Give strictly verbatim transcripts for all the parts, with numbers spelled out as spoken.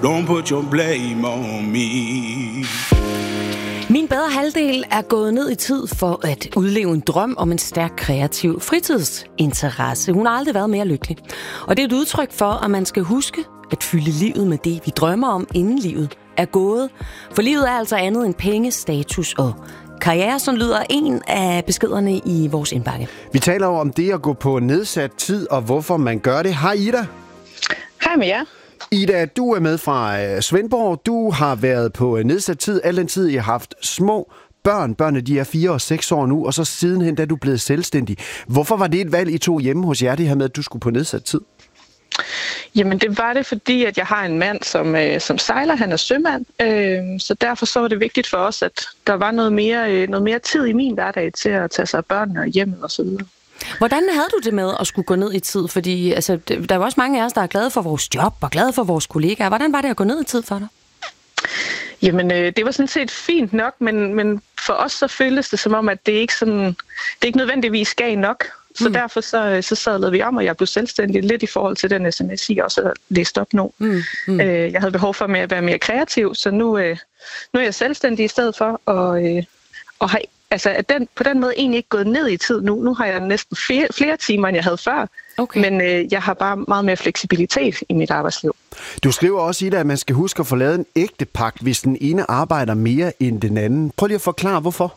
Don't put your blame on me. Min bedre halvdel er gået ned i tid for at udleve en drøm om en stærk kreativ fritidsinteresse. Hun har aldrig været mere lykkelig. Og det er et udtryk for, at man skal huske at fylde livet med det, vi drømmer om, inden livet er gået. For livet er altså andet end penge, status og karriere, som lyder en af beskederne i vores indbakke. Vi taler jo om det at gå på nedsat tid, og hvorfor man gør det. Hej Ida. Hej med jer. Ida, du er med fra Svendborg. Du har været på nedsat tid. Al den tid, I har haft små børn. Børnene, de er fire og seks år nu, og så sidenhen, da du blev selvstændig. Hvorfor var det et valg, I tog hjemme hos jer, det her med, at du skulle på nedsat tid? Jamen, det var det, fordi at jeg har en mand, som, øh, som sejler. Han er sømand. Øh, så derfor så var det vigtigt for os, at der var noget mere, øh, noget mere tid i min hverdag til at tage sig af børnene og hjemmet og så videre. Hvordan havde du det med at skulle gå ned i tid? Fordi altså, der er jo også mange af os, der er glade for vores job og glade for vores kollegaer. Hvordan var det at gå ned i tid for dig? Jamen, øh, det var sådan set fint nok, men, men for os så føltes det som om, at det ikke sådan, det ikke nødvendigvis gav nok. Så mm. derfor så, så sadlede vi om, og jeg blev selvstændig lidt i forhold til den sms, jeg også har læst op nu. Mm. Mm. Øh, jeg havde behov for at være mere kreativ, så nu, øh, nu er jeg selvstændig i stedet for, og, øh, og har altså, at den, på den måde egentlig ikke gået ned i tid nu. Nu har jeg næsten flere, flere timer, end jeg havde før, okay. men øh, jeg har bare meget mere fleksibilitet i mit arbejdsliv. Du skriver også i det, at man skal huske at få lavet en ægtepagt, hvis den ene arbejder mere end den anden. Prøv lige at forklare, hvorfor.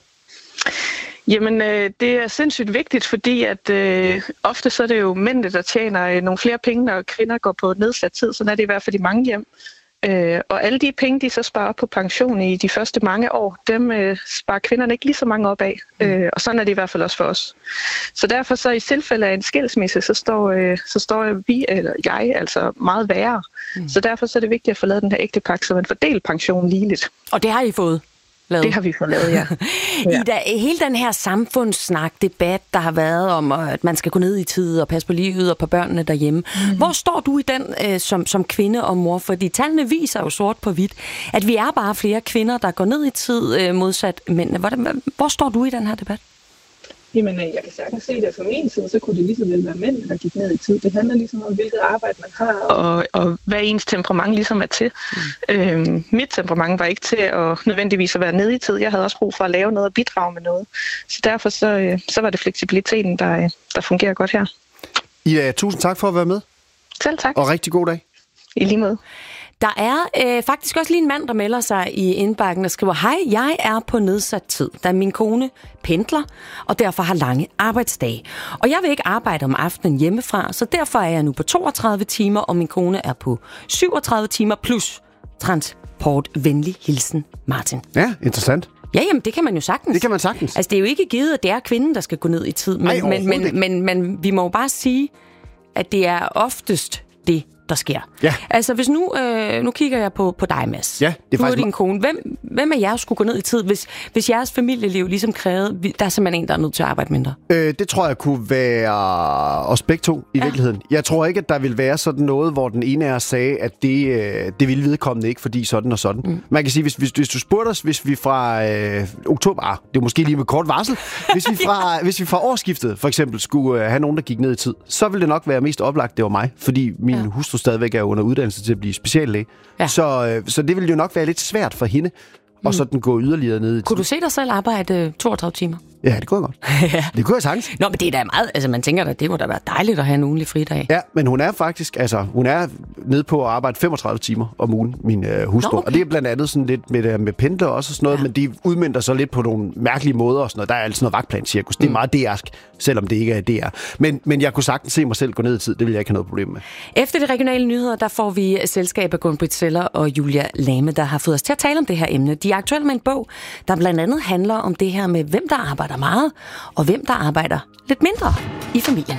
Jamen, øh, det er sindssygt vigtigt, fordi at øh, ofte så er det jo mændene, der tjener øh, nogle flere penge, når kvinder går på nedsat tid. Sådan er det i hvert fald i mange hjem. Øh, og alle de penge, de så sparer på pension i de første mange år, dem øh, sparer kvinderne ikke lige så mange op af. Øh, og sådan er det i hvert fald også for os. Så derfor så i tilfælde af en skilsmisse, så står, øh, så står vi, eller jeg, altså meget værre. Mm. Så derfor så er det vigtigt at få lavet den her ægtepagt, så man fordeler pensionen ligeligt. Og det har I fået? Lavet. Det har vi fået lavet, ja. ja. Ida, hele den her samfundssnak, debat, der har været om, at man skal gå ned i tid og passe på livet og på børnene derhjemme. Mm. Hvor står du i den øh, som, som kvinde og mor? Fordi tallene viser jo sort på hvidt, at vi er bare flere kvinder, der går ned i tid øh, modsat mændene. Hvor, hvor står du i den her debat? Jamen, jeg kan sagtens se det fra min side, så kunne det lige så vel være mænd, der gik ned i tid. Det handler ligesom om, hvilket arbejde man har, og, og hvad ens temperament ligesom er til. Mm. Øhm, mit temperament var ikke til at nødvendigvis at være nede i tid. Jeg havde også brug for at lave noget og bidrage med noget. Så derfor så, så var det fleksibiliteten, der, der fungerer godt her. Ja, tusind tak for at være med. Selv tak. Og rigtig god dag. I lige måde. Der er øh, faktisk også lige en mand, der melder sig i indbakken og skriver: Hej, jeg er på nedsat tid, da min kone pendler og derfor har lange arbejdsdage. Og jeg vil ikke arbejde om aftenen hjemmefra, så derfor er jeg nu på toogtredive timer, og min kone er på syvogtredive timer plus transport. Venlig hilsen, Martin. Ja, interessant. Ja, jamen, det kan man jo sagtens. Det kan man sagtens. Altså, det er jo ikke givet, at det er kvinden, der skal gå ned i tid. Men, Ej, men, men, men, men vi må jo bare sige, at det er oftest det, der sker. Ja. Altså, hvis nu, øh, nu kigger jeg på, på dig, Mads. Ja, det er du faktisk... og din kone. Hvem, hvem af jer skulle gå ned i tid, hvis, hvis jeres familieliv ligesom krævede, der er simpelthen en, der er nødt til at arbejde mindre? Øh, det tror jeg kunne være os begge to i ja. virkeligheden. Jeg tror ikke, at der vil være sådan noget, hvor den ene af os sagde, at det, øh, det ville vedkommende ikke, fordi sådan og sådan. Mm. Man kan sige, hvis, hvis, hvis du spurgte os, hvis vi fra øh, oktober, ah, det er måske lige med kort varsel, hvis vi fra, hvis vi fra årsskiftet for eksempel skulle øh, have nogen, der gik ned i tid, så ville det nok være mest oplagt, det var mig, fordi min ja. hustru stadigvæk er under uddannelse til at blive speciallæge. Ja. Så, øh, så det ville jo nok være lidt svært for hende, og så den gå yderligere ned i tid. Kunne du se dig selv arbejde toogtredive timer? Ja, det kunne jeg godt. ja. Det kunne jeg sagtens. Nå, men det er da meget, altså man tænker da, det må da være dejligt at have en ugenlig fridag. Ja, men hun er faktisk, altså hun er nede på at arbejde femogtredive timer om ugen, min øh, hustru. Nå, okay. Og det er blandt andet sådan lidt med, med pendler også og sådan noget, ja. men de udmønter så lidt på nogle mærkelige måder og sådan noget. Der er altså noget vagtplanscirkus. Mm. Det er meget D R'sk, selvom det ikke er D R. Men, men jeg kunne sagtens se mig selv gå ned i tid. Det vil jeg ikke have noget problem med. Efter de regionale nyheder, der får vi selskab af Gunn-Britt Zeller og Julia Lame, der har fået os til at tale om det her emne. De er aktuelle med en bog, der blandt andet handler om det her med, hvem der arbejder meget, og hvem der arbejder lidt mindre i familien.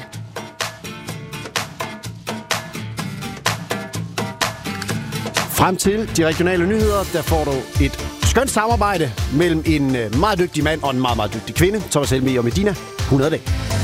Frem til de regionale nyheder, der får du et skønt samarbejde mellem en meget dygtig mand og en meget, meget dygtig kvinde. Thomas Helmi og Medina. hundrede dage.